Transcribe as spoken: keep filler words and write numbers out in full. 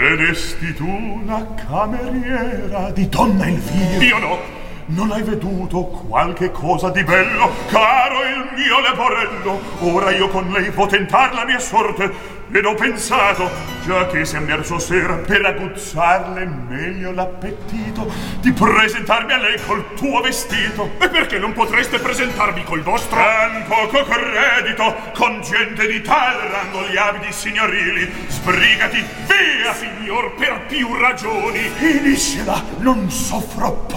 Ed esti tu la cameriera di donna Elvira? Io no. Non hai veduto qualche cosa di bello, caro il mio leporello? Ora io con lei può tentar la mia sorte, ed ho pensato, già che si è emerso sera, per aguzzarle meglio l'appetito, di presentarmi a lei col tuo vestito. E perché non potreste presentarmi col vostro? Tan poco credito, con gente di tal rango gli abiti signorili. Sbrigati, via! Signor, per più ragioni. Finiscela, non soffro